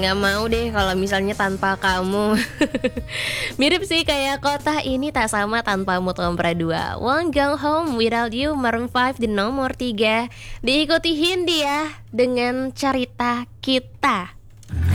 nggak mau deh kalau misalnya tanpa kamu. Mirip sih kayak kota ini tak sama tanpamu Kompra 2. Won't Go Home Without You Maroon 5 di nomor 3. Diikuti Hindia dengan Cerita Kita.